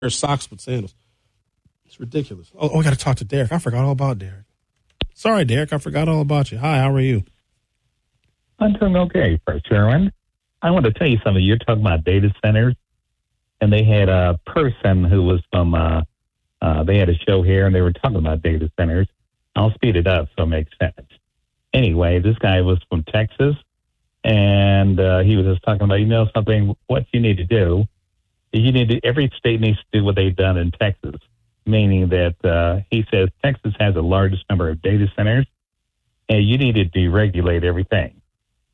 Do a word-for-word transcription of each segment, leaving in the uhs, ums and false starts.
socks with sandals. It's ridiculous. Oh, oh I got to talk to Derek. I forgot all about Derek. Sorry, Derek. I forgot all about you. Hi, how are you? I'm doing okay, Sherwin. I want to tell you something. You're talking about data centers, and they had a person who was from, uh, uh, they had a show here, and they were talking about data centers. I'll speed it up so it makes sense. Anyway, this guy was from Texas, and uh, he was just talking about, you know, something, what you need to do is you need to, every state needs to do what they've done in Texas, meaning that uh, he says Texas has the largest number of data centers, and you need to deregulate everything.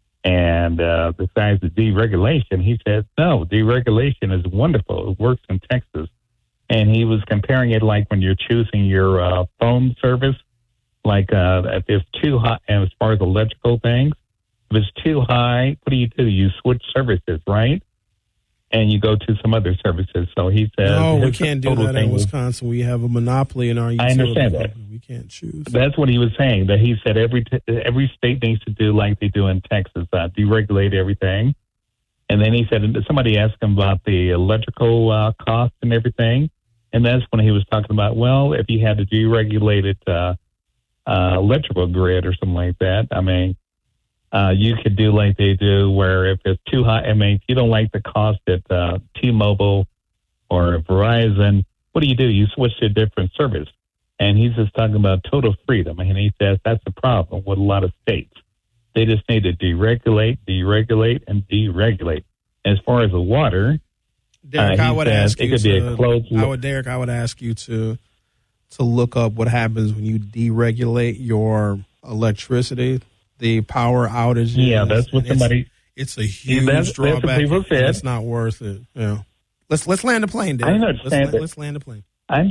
And uh, besides the deregulation, he says, no, deregulation is wonderful. It works in Texas. And he was comparing it like when you're choosing your uh, phone service, like uh, if it's too high, and as far as electrical things, if it's too high, what do you do? You switch services, right? And you go to some other services. So he says, no, we can't do that in Wisconsin. We have a monopoly in our utility. I understand that. We can't choose. That's what he was saying, that he said every t- every state needs to do like they do in Texas, uh, deregulate everything. And then he said, somebody asked him about the electrical uh, costs and everything. And that's when he was talking about, well, if you had a deregulated uh, uh, electrical grid or something like that, I mean, Uh, you could do like they do where if it's too high, I mean, if you don't like the cost at uh, T-Mobile or Verizon, what do you do? You switch to a different service. And he's just talking about total freedom. And he says that's the problem with a lot of states. They just need to deregulate, deregulate, and deregulate. As far as the water, Derek, uh, I would says ask it you could to, be a closed I would, Derek, I would ask you to to look up what happens when you deregulate your electricity. The power outages. Yeah, that's what somebody. It's, it's a huge yeah, that's, drawback. That's what people said. It's not worth it. Yeah. Let's let's land the plane, Derek. I understand let's, it. let's land the plane. I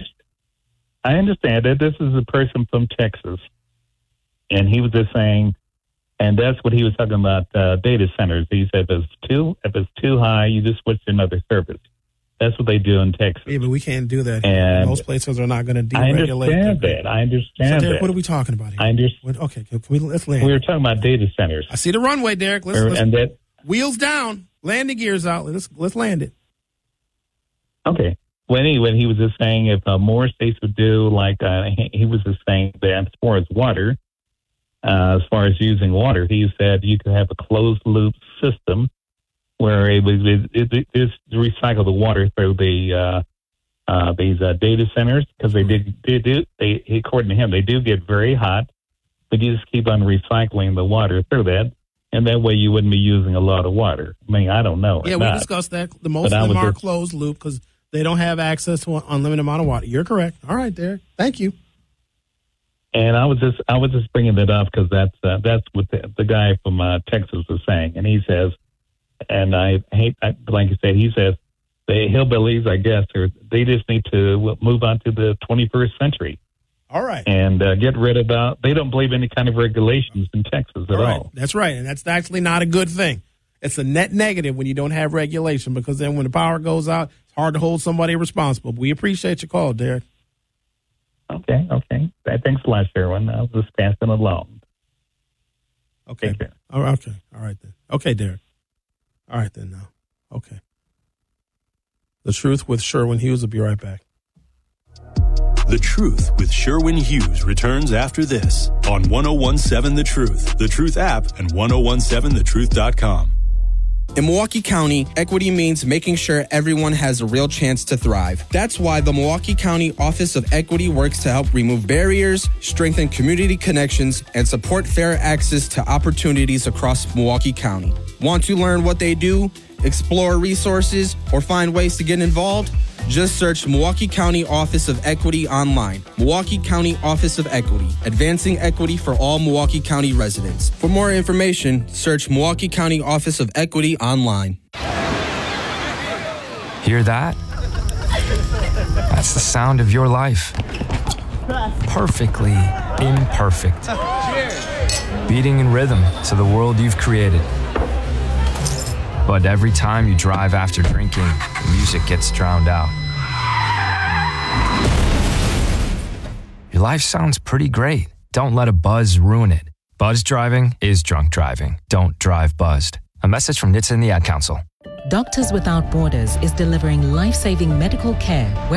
I understand it. This is a person from Texas, and he was just saying, and that's what he was talking about. Uh, data centers. He said, if it's too if it's too high, you just switch to another service. That's what they do in Texas. Yeah, but we can't do that. And most places are not going to deregulate. I understand that. I understand so, Derek, that. what are we talking about here? I understand. Okay, can we, let's land. We were talking about data centers. I see the runway, Derek. Let's, let's and that, wheels down, landing gears out. Let's let's land it. Okay. Well, anyway, he was just saying if uh, more states would do like uh, he, he was just saying that as far as water, uh, as far as using water, he said you could have a closed loop system where it was it, it, it, recycle the water through the uh, uh, these uh, data centers because they did they do they according to him they do get very hot, but you just keep on recycling the water through that, and that way you wouldn't be using a lot of water. I mean, I don't know. Yeah, we not. discussed that. The most of them are just, closed loop because they don't have access to an unlimited amount of water. You're correct. All right, Derek. Thank you. And I was just I was just bringing that up because that's uh, that's what the, the guy from uh, Texas was saying, and he says. And I hate, like I said, he says the hillbillies, I guess, are, they just need to move on to the twenty-first century. All right. And uh, get rid of, uh, they don't believe any kind of regulations in Texas at all. Right. all. That's right. And that's actually not a good thing. It's a net negative when you don't have regulation because then when the power goes out, it's hard to hold somebody responsible. But we appreciate your call, Derek. Okay. Okay. Thanks a lot, Sherwin. I'll just pass it along. Okay. Take care. All right. Okay. All right then. Okay, Derek. All right, then, now. Okay. The Truth with Sherwin Hughes will be right back. The Truth with Sherwin Hughes returns after this on ten seventeen The Truth, The Truth app, and ten seventeen the truth dot com. In Milwaukee County, equity means making sure everyone has a real chance to thrive. That's why the Milwaukee County Office of Equity works to help remove barriers, strengthen community connections, and support fair access to opportunities across Milwaukee County. Want to learn what they do, explore resources, or find ways to get involved? Just search Milwaukee County Office of Equity online. Milwaukee County Office of Equity, advancing equity for all Milwaukee County residents. For more information, search Milwaukee County Office of Equity online. Hear that? That's the sound of your life. Perfectly imperfect. Beating in rhythm to the world you've created. But every time you drive after drinking, the music gets drowned out. Your life sounds pretty great. Don't let a buzz ruin it. Buzz driving is drunk driving. Don't drive buzzed. A message from N H T S A and the Ad Council. Doctors Without Borders is delivering life-saving medical care